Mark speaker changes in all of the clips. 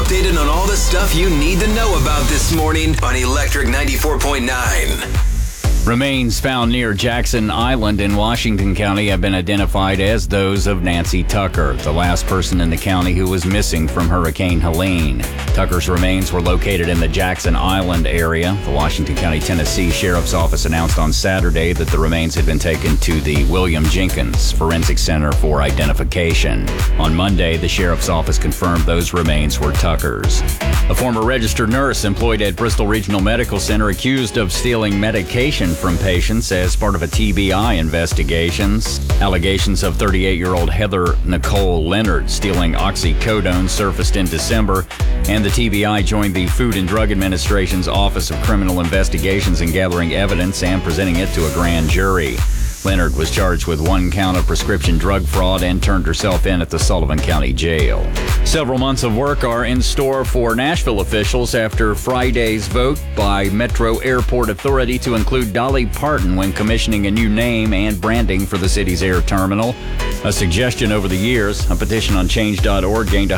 Speaker 1: updated on all the stuff you need to know about this morning on Electric 94.9.
Speaker 2: Remains found near Jackson Island in Washington County have been identified as those of Nancy Tucker, the last person in the county who was missing from Hurricane Helene. Tucker's remains were located in the Jackson Island area. The Washington County, Tennessee Sheriff's Office announced on Saturday that the remains had been taken to the William Jenkins Forensic Center for identification. On Monday, the Sheriff's Office confirmed those remains were Tucker's. A former registered nurse employed at Bristol Regional Medical Center accused of stealing medication from patients as part of a TBI investigations. Allegations of 38-year-old Heather Nicole Leonard stealing oxycodone surfaced in December, and the TBI joined the Food and Drug Administration's Office of Criminal Investigations in gathering evidence and presenting it to a grand jury. Leonard was charged with one count of prescription drug fraud and turned herself in at the Sullivan County Jail. Several months of work are in store for Nashville officials after Friday's vote by Metro Airport Authority to include Dolly Parton when commissioning a new name and branding for the city's air terminal. A suggestion over the years, a petition on change.org gained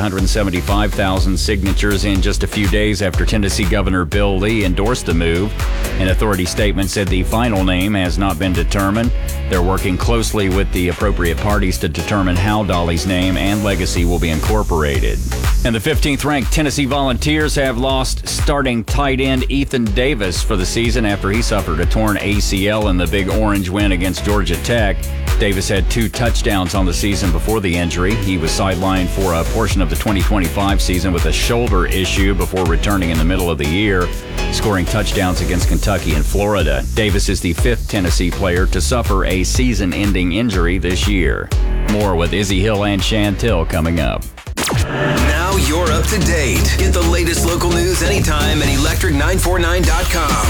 Speaker 2: 175,000 signatures in just a few days after Tennessee Governor Bill Lee endorsed the move. An authority statement said the final name has not been determined. They're working closely with the appropriate parties to determine how Dolly's name and legacy will be incorporated. And the 15th-ranked Tennessee Volunteers have lost starting tight end Ethan Davis for the season after he suffered a torn ACL in the Big Orange win against Georgia Tech. Davis had 2 touchdowns on the season before the injury. He was sidelined for a portion of the 2025 season with a shoulder issue before returning in the middle of the year, scoring touchdowns against Kentucky and Florida. Davis is the 5th Tennessee player to suffer a season-ending injury this year. More with Izzy Hill and Chantel coming up.
Speaker 1: Now you're up to date. Get the latest local news anytime at electric949.com.